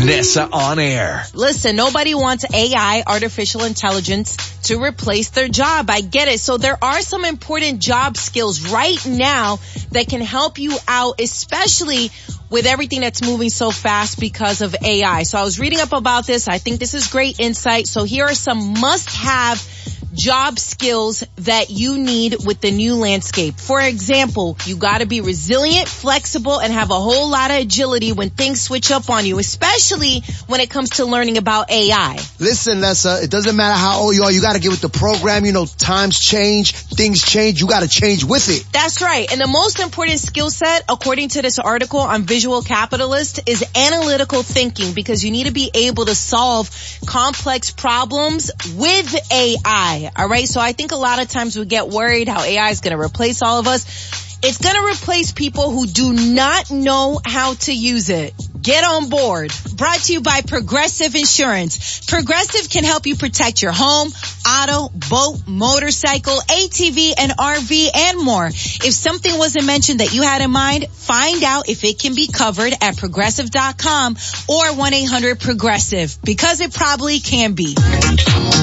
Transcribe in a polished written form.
Nessa on air. Listen, nobody wants AI, artificial intelligence, to replace their job. I get it. So there are some important job skills right now that can help you out, especially with everything that's moving so fast because of AI. So I was reading up about this. I think this is great insight. So here are some must-have job skills that you need with the new landscape. For example, you got to be resilient, flexible, and have a whole lot of agility when things switch up on you, especially when it comes to learning about AI. Listen, Nessa, it doesn't matter how old you are. You got to get with the program. You know, times change, things change. You got to change with it. That's right. And the most important skill set, according to this article on Visual Capitalist, is analytical thinking, because you need to be able to solve complex problems with AI. All right. So I think a lot of times we get worried how AI is going to replace all of us. It's going to replace people who do not know how to use it. Get on board. Brought to you by Progressive Insurance. Progressive can help you protect your home, auto, boat, motorcycle, ATV, and RV, and more. If something wasn't mentioned that you had in mind, find out if it can be covered at Progressive.com or 1-800-PROGRESSIVE, because it probably can be.